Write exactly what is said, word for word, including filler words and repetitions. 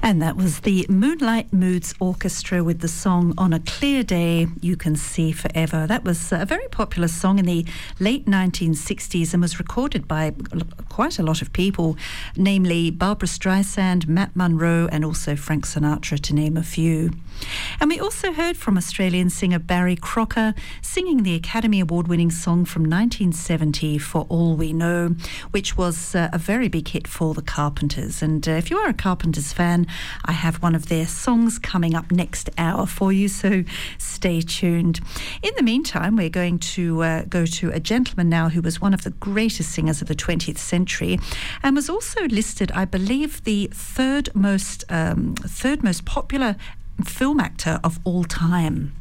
And that was the Moonlight Moods Orchestra with the song On a Clear Day You Can See Forever. That was a very popular song in the late nineteen sixties and was recorded by quite a lot of people, namely Barbra Streisand, Matt Monro and also Frank Sinatra, to name a few. And we also heard from Australian singer Barry Crocker singing the Academy Award-winning song from nineteen seventy, For All We Know, which was uh, a very big hit for the Carpenters. And uh, if you are a Carpenters fan, I have one of their songs coming up next hour for you, so stay tuned. In the meantime, we're going to uh, go to a gentleman now who was one of the greatest singers of the twentieth century and was also listed, I believe, the third most, um, third most popular film actor of all time.